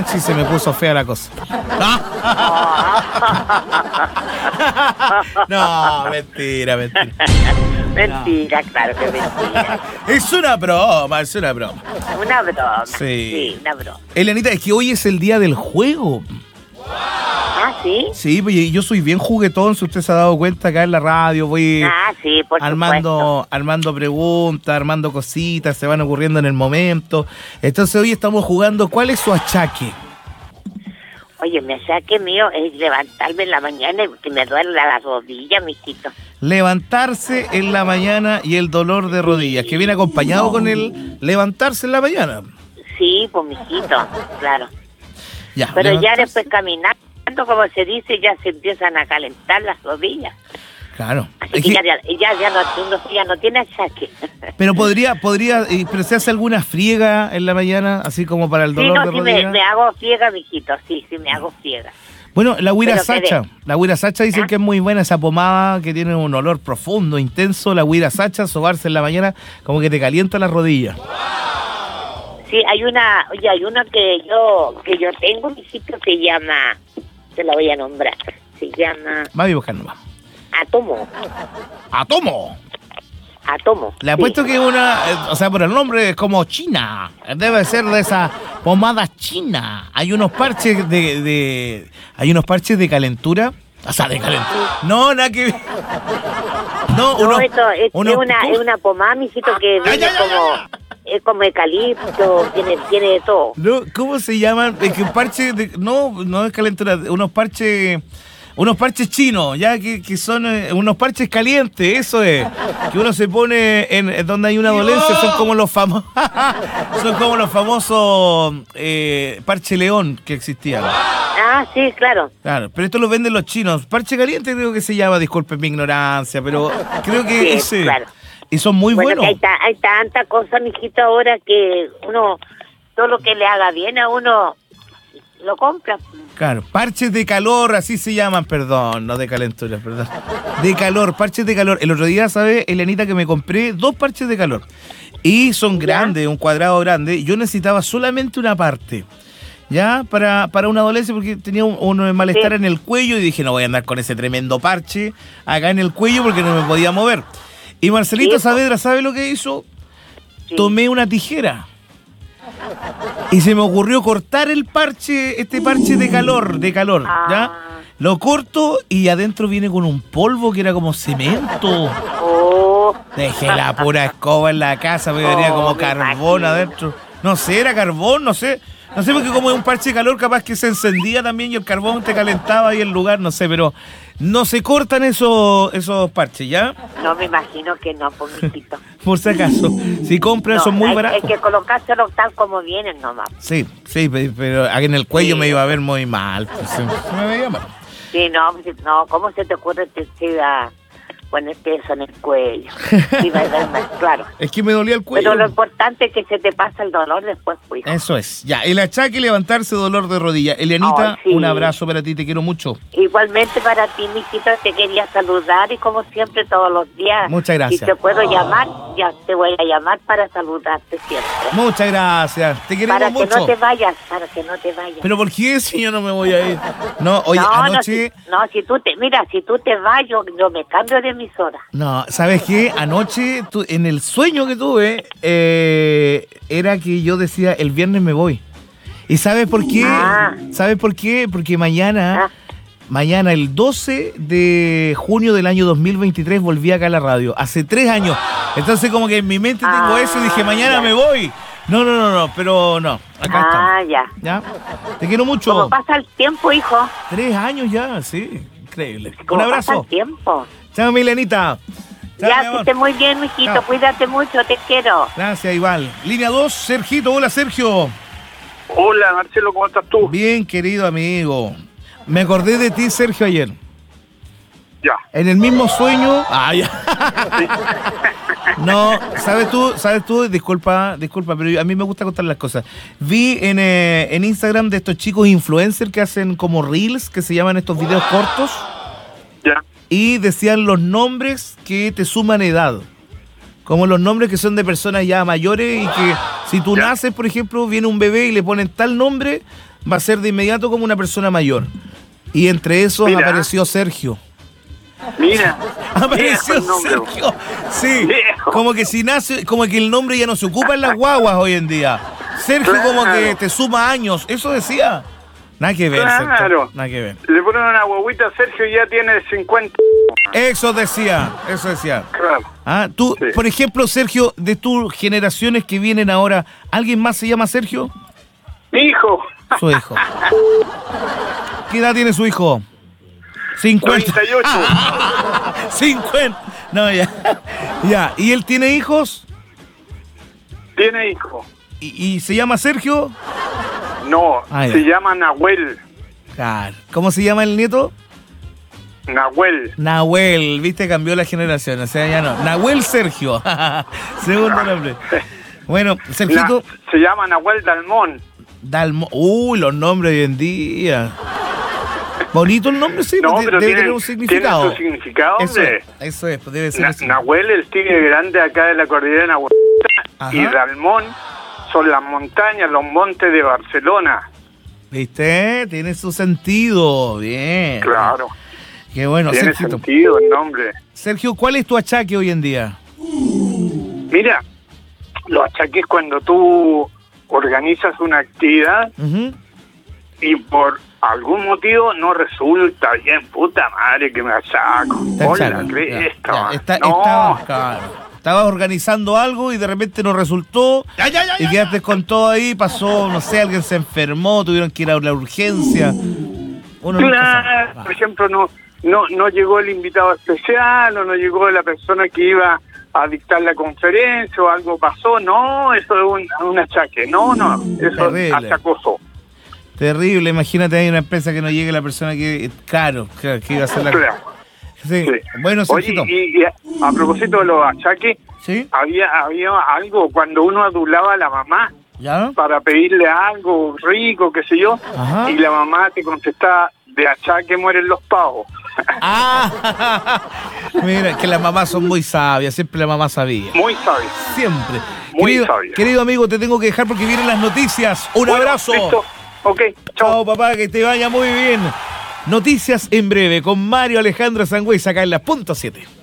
anoche y se me puso fea la cosa. No, mentira. Mentira, claro que mentira. Es una broma. Una broma. Sí, una broma. Elenita, es que hoy es el día del juego. Ah, ¿sí? Sí, pues yo soy bien juguetón, si usted se ha dado cuenta acá en la radio, voy Sí, por supuesto. armando preguntas, armando cositas, se van ocurriendo en el momento. Entonces hoy estamos jugando, ¿cuál es su achaque? Oye, mi achaque mío es levantarme en la mañana y que me duele la rodilla, mijito. Levantarse en la mañana y el dolor de rodillas, que viene acompañado con el levantarse en la mañana. Sí, pues, mijito, claro. Ya, pero levantarse. Ya después caminando, como se dice, ya se empiezan a calentar las rodillas. Claro. Así que ya no tiene achaque. Pero pero se hace alguna friega en la mañana, así como para el dolor de rodillas. Me hago friega, mijito, sí, me hago friega. Bueno, la Guira Sacha dicen que es muy buena esa pomada, que tiene un olor profundo, intenso. La Guira Sacha, sobarse en la mañana, como que te calienta las rodillas. Sí, hay una que yo tengo, mijito, se llama, te la voy a nombrar, se llama... Va a buscar nomás. Atomo. Le apuesto que una, por el nombre es como China. Debe ser de esa pomada china. Hay unos parches hay unos parches de calentura. O sea, de calentura. No, nada que ver. Es una pomada, mijito, que viene es como eucalipto, tiene de todo. No, ¿cómo se llaman? Es que un parche no es calentura, unos parches chinos, ya que son unos parches calientes, eso es, que uno se pone en donde hay una dolencia, son como los famosos parche león que existían. Ah, sí, claro. Claro, pero esto lo venden los chinos. Parche caliente creo que se llama, disculpen mi ignorancia, pero creo que sí, ese. Claro. Y son muy buenos. Hay tanta cosa, mijito, ahora que uno, todo lo que le haga bien a uno, lo compra. Claro, parches de calor, así se llaman, perdón, no de calentura, perdón. De calor, parches de calor. El otro día, ¿sabe, Elenita, que me compré 2 parches de calor? Y son grandes, un cuadrado grande. Yo necesitaba solamente una parte, ¿ya? Para una dolencia, porque tenía un malestar en el cuello y dije, no voy a andar con ese tremendo parche acá en el cuello porque no me podía mover. Y Marcelito Saavedra, ¿sabe lo que hizo? Sí. Tomé una tijera y se me ocurrió cortar este parche de calor, ¿ya? Lo corto y adentro viene con un polvo que era como cemento. Dejé la pura escoba en la casa, me venía como carbón adentro. No sé, era carbón, no sé. No sé, porque como es un parche de calor, capaz que se encendía también y el carbón te calentaba ahí el lugar, no sé, pero no se cortan esos parches, ¿ya? No, me imagino que no, por mijito. Por si acaso, si compran son muy baratos. Hay que colocárselo tal como vienen nomás. Sí, pero aquí en el cuello me iba a ver muy mal, pues, se me veía mal. Sí, no, ¿cómo se te ocurre que sea ponerte eso en el cuello? Sí, claro. Es que me dolía el cuello. Pero lo importante es que se te pasa el dolor después, pues. Eso es. Ya, el achaque, levantarse, dolor de rodilla. Elianita, un abrazo para ti, te quiero mucho. Igualmente para ti, mijito, te quería saludar y como siempre todos los días. Muchas gracias. Si te puedo llamar, ya te voy a llamar para saludarte siempre. Muchas gracias, te queremos mucho. Para que no te vayas. ¿Pero por qué si yo no me voy a ir? No, oye, anoche... si tú te vas, yo me cambio de emisora. No, ¿sabes qué? Anoche, en el sueño que tuve, era que yo decía, el viernes me voy. ¿Y sabes por qué? ¿Sabes por qué? Porque mañana, el 12 de junio del año 2023, volví acá a la radio. Hace 3 años. Entonces como que en mi mente tengo eso y dije, mañana me voy. No, pero no. Acá estamos. ¿Ya? Te quiero mucho. ¿Cómo pasa el tiempo, hijo? 3 años ya, sí. Increíble. Un abrazo. Pasa el tiempo. Chao, Milenita. Chao, ya, que estés muy bien, mijito. Chao. Cuídate mucho, te quiero. Gracias, igual. Línea 2, Sergito. Hola, Sergio. Hola, Marcelo, ¿cómo estás tú? Bien, querido amigo. Me acordé de ti, Sergio, ayer. Ya. En el mismo sueño... ya. Sí. No, ¿sabes tú? Disculpa, pero a mí me gusta contar las cosas. Vi en Instagram de estos chicos influencers que hacen como reels, que se llaman estos videos cortos. Ya. Y decían los nombres que te suman edad. Como los nombres que son de personas ya mayores y que si tú naces, por ejemplo, viene un bebé y le ponen tal nombre, va a ser de inmediato como una persona mayor. Y entre esos Mira. apareció Sergio. Mira. Apareció viejo el nombre. Sergio. Sí, Viejo. como que si nace, como que el nombre ya no se ocupa en las guaguas hoy en día. Sergio como que Claro. te suma años, eso decía. Nada que ver, Sergio. Claro. Nada que ver. Le ponen una guaguita a Sergio y ya tiene 50. Eso decía, eso decía. Claro. Ah, tú, Sí. por ejemplo, Sergio, de tus generaciones que vienen ahora, ¿alguien más se llama Sergio? Hijo. Su hijo. ¿Qué edad tiene su hijo? 50. 38. 50. No, ya. Ya. ¿Y él tiene hijos? Tiene hijo. ¿Y se llama Sergio? No, Ah, ya. se llama Nahuel. Claro. ¿Cómo se llama el nieto? Nahuel. Nahuel, viste, cambió la generación, o sea, ya no. Nahuel Sergio. Segundo nombre. Bueno, Sergito. Se llama Nahuel Dalmón. Los nombres hoy en día. Bonito el nombre, sí, No, debe pero tener tiene- un significado. tiene su significado, Eso hombre. eso es, pues debe ser así. Nahuel, el tigre grande acá de la cordillera de Nahuel. Ajá. Y Dalmón son las montañas, los montes de Barcelona. ¿Viste? Tiene su sentido. Bien. Claro. Qué bueno, Tiene Sergio. sentido el nombre. Sergio, ¿cuál es tu achaque hoy en día? Mira, los achaques cuando tú organizas una actividad Ujú. y por algún motivo no resulta bien, puta madre que me achaco. Está Hola, chaco. cresta, Ya, man. estabas, claro. Estabas organizando algo y de repente no resultó. Y quedaste con todo ahí, pasó, no sé, alguien se enfermó, tuvieron que ir a la urgencia. Uno nunca Claro, sabe. por ejemplo, no llegó el invitado especial o no llegó la persona que iba a dictar la conferencia o algo pasó. No, eso es un achaque. No, eso Terrible. es achacoso. Terrible, imagínate, hay una empresa que no llegue la persona que, claro, que iba a hacer la... Claro. Sí. Sí. Bueno, Oye, Sergito. y a propósito de los achaques, ¿Sí? había algo cuando uno adulaba a la mamá ¿Ya? para pedirle algo rico, qué sé yo, Ajá. y la mamá te contestaba, de achaque mueren los pavos. Ah, mira, que las mamás son muy sabias, siempre la mamá sabía. Muy sabio. Siempre. Muy sabia. Querido amigo, te tengo que dejar porque vienen las noticias. Un Bueno, abrazo. Listo. Ok, chao. Chao, papá, que te vaya muy bien. Noticias en breve con Mario Alejandro Sangüesa acá en la punto 7.